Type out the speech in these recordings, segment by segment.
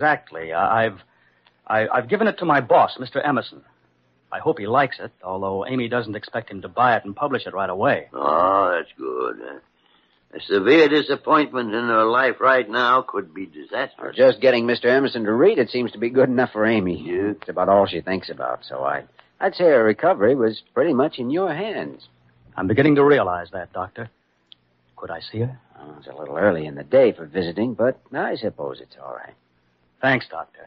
Exactly. I've given it to my boss, Mr. Emerson. I hope he likes it, although Amy doesn't expect him to buy it and publish it right away. Oh, that's good. A severe disappointment in her life right now could be disastrous. Just getting Mr. Emerson to read it seems to be good enough for Amy. Yeah. It's about all she thinks about, so I'd say her recovery was pretty much in your hands. I'm beginning to realize that, Doctor. Could I see her? Oh, it's a little early in the day for visiting, but I suppose it's all right. Thanks, Doctor.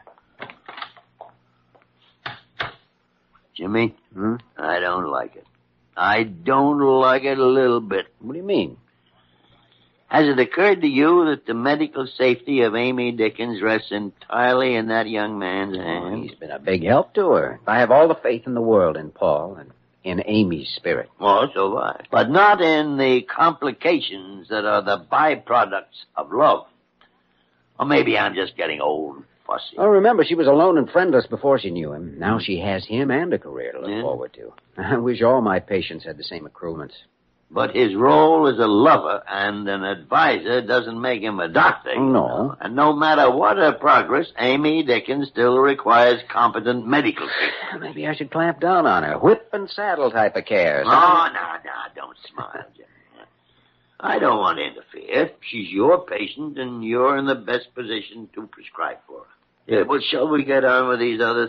Jimmy, I don't like it. I don't like it a little bit. What do you mean? Has it occurred to you that the medical safety of Amy Dickens rests entirely in that young man's hands? He's been a big help to her. I have all the faith in the world in Paul and in Amy's spirit. Oh, so have I. But not in the complications that are the byproducts of love. Or maybe I'm just getting old and fussy. Oh, remember, she was alone and friendless before she knew him. Now she has him and a career to look forward to. I wish all my patients had the same accruements. But his role as a lover and an advisor doesn't make him a doctor. No. Know? And no matter what her progress, Amy Dickens still requires competent medical care. Maybe I should clamp down on her. Whip and saddle type of care. No, don't smile, Jimmy. I don't want to interfere. She's your patient, and you're in the best position to prescribe for her. Yeah, but shall we get on with these other